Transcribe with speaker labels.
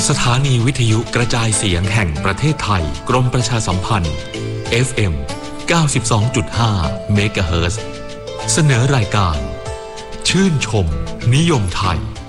Speaker 1: สถานีวิทยุกระจายเสียงแห่งประเทศไทยกรมประชาสัมพันธ์ FM 92.5 เมกะเฮิรตซ์เสนอรายการชื่นชมนิยมไทย